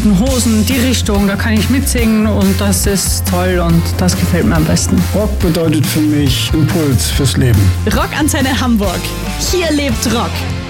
guten Hosen, die Richtung, da kann ich mitsingen und das ist toll und das gefällt mir am besten. Rock bedeutet für mich Impuls fürs Leben. Rockantenne Hamburg. Hier lebt Rock.